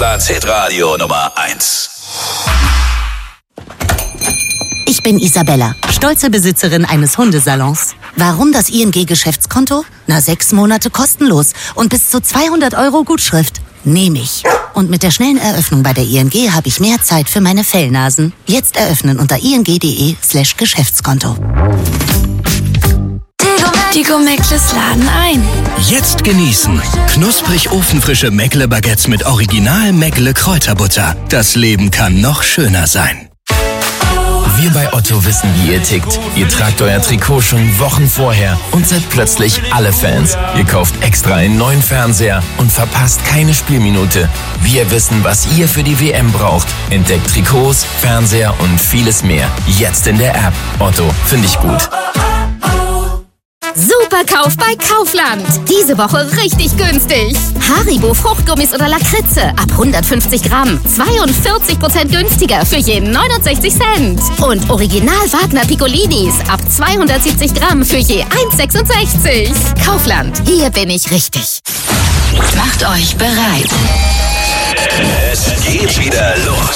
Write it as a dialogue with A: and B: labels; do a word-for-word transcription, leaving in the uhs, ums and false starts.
A: Hitradio Nummer eins.
B: Ich bin Isabella, stolze Besitzerin eines Hundesalons. Warum das I N G-Geschäftskonto? Na, sechs Monate kostenlos und bis zu zweihundert Euro Gutschrift. Nehme ich. Und mit der schnellen Eröffnung bei der I N G habe ich mehr Zeit für meine Fellnasen. Jetzt eröffnen unter ing.de slash Geschäftskonto.
C: Die Meckles laden ein.
D: Jetzt genießen. Knusprig ofenfrische Meckle-Baguettes mit Original Meckle-Kräuterbutter. Das Leben kann noch schöner sein.
E: Wir bei Otto wissen, wie ihr tickt. Ihr tragt euer Trikot schon Wochen vorher und seid plötzlich alle Fans. Ihr kauft extra einen neuen Fernseher und verpasst keine Spielminute. Wir wissen, was ihr für die W M braucht. Entdeckt Trikots, Fernseher und vieles mehr. Jetzt in der App. Otto, finde ich gut.
F: Super Kauf bei Kaufland. Diese Woche richtig günstig. Haribo Fruchtgummis oder Lakritze ab hundertfünfzig Gramm. zweiundvierzig Prozent günstiger für je neunundsechzig Cent. Und Original Wagner Piccolinis ab zweihundertsiebzig Gramm für je eins Komma sechsundsechzig. Kaufland, hier bin ich richtig.
C: Macht euch bereit.
A: Es geht wieder los.